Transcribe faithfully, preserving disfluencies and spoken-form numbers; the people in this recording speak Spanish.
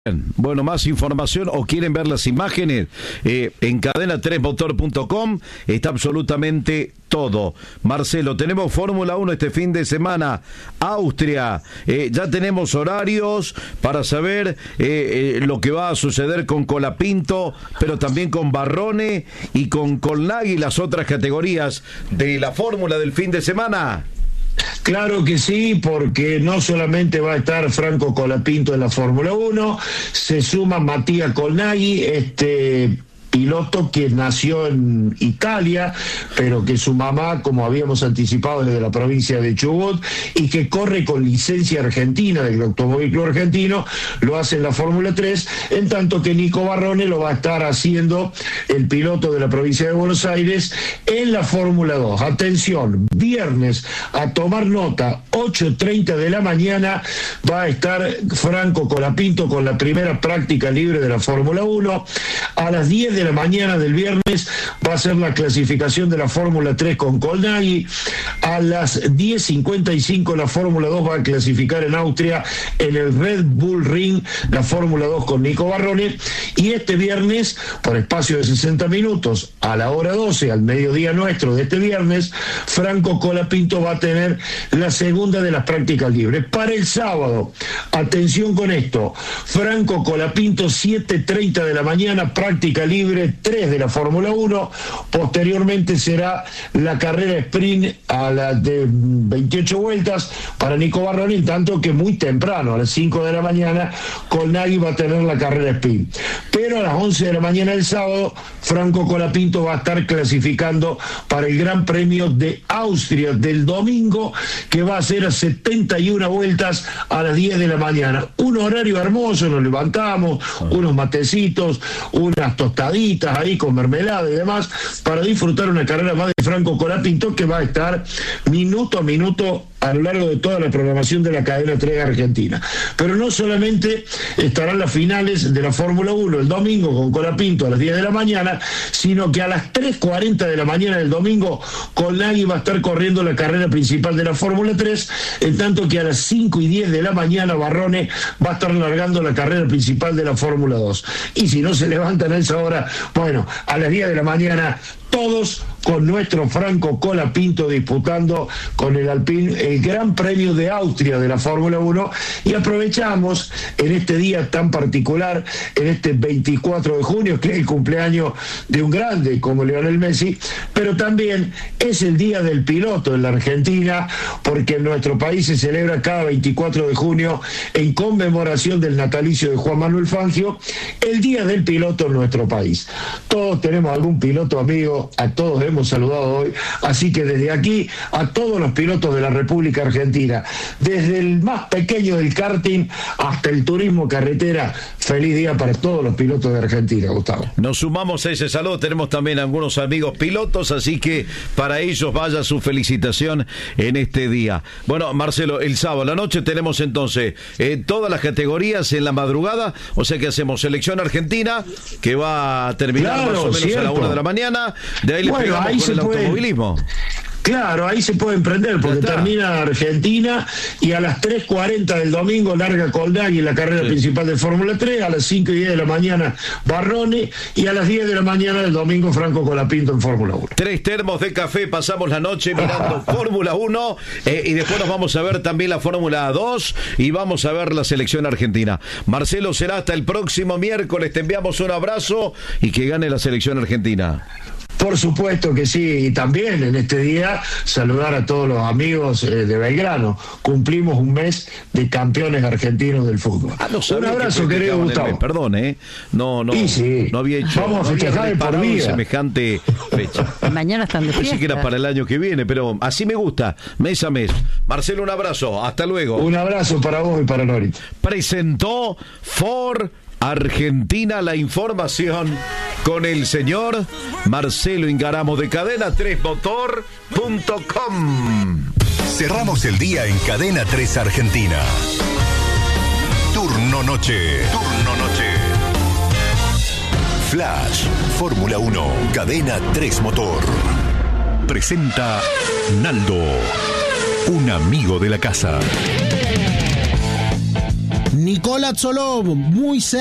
Bueno, más información o quieren ver las imágenes eh, en cadena tres motor punto com está absolutamente todo. Marcelo, tenemos Fórmula uno este fin de semana, Austria, eh, ya tenemos horarios para saber eh, eh, lo que va a suceder con Colapinto, pero también con Barrone y con Colnaghi y las otras categorías de la Fórmula del fin de semana. Claro que sí, porque no solamente va a estar Franco Colapinto en la Fórmula uno, se suma Mattia Colnaghi, este piloto que nació en Italia, pero que su mamá, como habíamos anticipado, desde la provincia de Chubut, y que corre con licencia argentina del Automóvil Club Argentino, lo hace en la Fórmula tres, en tanto que Nico Barrone lo va a estar haciendo el piloto de la provincia de Buenos Aires en la Fórmula dos. Atención, viernes, a tomar nota, ocho treinta de la mañana, va a estar Franco Colapinto con la primera práctica libre de la Fórmula uno. A las diez de la mañana del viernes va a ser la clasificación de la Fórmula tres con Colnaghi. A las diez cincuenta y cinco la Fórmula dos va a clasificar en Austria en el Red Bull Ring la Fórmula dos con Nico Barrone. Y este viernes, por espacio de sesenta minutos, a la hora doce, al mediodía nuestro de este viernes, Franco Colapinto va a tener la segunda de las prácticas libres. Para el sábado, atención con esto, Franco Colapinto, siete treinta de la mañana, práctica libre tres de la Fórmula uno. Posteriormente será la carrera sprint a las de veintiocho vueltas para Nico Barrone, en tanto que muy temprano, a las cinco de la mañana, Colnaghi va a tener la carrera sprint. Pero a las once de la mañana del sábado, Franco Colapinto va a estar clasificando para el Gran Premio de Austria del domingo, que va a ser a setenta y una vueltas a las diez de la mañana. Un horario hermoso, nos levantamos, unos matecitos, unas tostaditas ahí con mermelada y demás, para disfrutar una carrera más de Franco Colapinto, que va a estar minuto a minuto a lo largo de toda la programación de la cadena tres Argentina. Pero no solamente estarán las finales de la Fórmula uno el domingo con Colapinto a las diez de la mañana, sino que a las tres cuarenta de la mañana del domingo Colnaghi va a estar corriendo la carrera principal de la Fórmula tres, en tanto que a las cinco y diez de la mañana Barrone va a estar largando la carrera principal de la Fórmula dos. Y si no se levantan a esa hora, bueno, a las diez de la mañana todos con nuestro Franco Colapinto disputando con el Alpine el Gran Premio de Austria de la Fórmula uno. Y aprovechamos en este día tan particular, en este veinticuatro de junio, que es el cumpleaños de un grande como Lionel Messi, pero también es el Día del Piloto en la Argentina, porque en nuestro país se celebra cada veinticuatro de junio, en conmemoración del natalicio de Juan Manuel Fangio, el Día del Piloto en nuestro país. Todos tenemos algún piloto amigo, a todos hemos saludado hoy, así que desde aquí a todos los pilotos de la República Argentina, desde el más pequeño del karting hasta el turismo carretera, feliz día para todos los pilotos de Argentina, Gustavo. Nos sumamos a ese saludo, tenemos también algunos amigos pilotos, así que para ellos vaya su felicitación en este día. Bueno, Marcelo, el sábado a la noche tenemos entonces eh, todas las categorías en la madrugada, o sea que hacemos selección argentina, que va a terminar claro, más o menos cierto. a la una de la mañana, de ahí le bueno, pegamos ahí con el puede... automovilismo. Claro, ahí se puede emprender, porque termina Argentina y a las tres cuarenta del domingo larga Colnaghi en la carrera sí. principal de Fórmula tres, a las cinco y diez de la mañana Barrone, y a las diez de la mañana del domingo Franco Colapinto en Fórmula uno. Tres termos de café, pasamos la noche mirando Fórmula uno eh, y después nos vamos a ver también la Fórmula dos y vamos a ver la selección argentina. Marcelo, será hasta el próximo miércoles, te enviamos un abrazo y que gane la selección argentina. Por supuesto que sí, y también en este día saludar a todos los amigos eh, de Belgrano. Cumplimos un mes de campeones argentinos del fútbol. Ah, no un abrazo, que querido Gustavo. Perdón, ¿eh? No, no, sí. no había hecho. Vamos no a festejar por vida. Semejante fecha. Mañana están de fiesta. Pensé que era para el año que viene, pero así me gusta, mes a mes. Marcelo, un abrazo, hasta luego. Un abrazo para vos y para Norita. Presentó Ford Argentina la información con el señor Marcelo Ingaramo de cadena tres motor punto com. Cerramos el día en Cadena tres Argentina. Turno noche. Turno noche. Flash, Fórmula uno, Cadena tres Motor. Presenta Naldo, un amigo de la casa. Nikola Tsolov, muy cerca.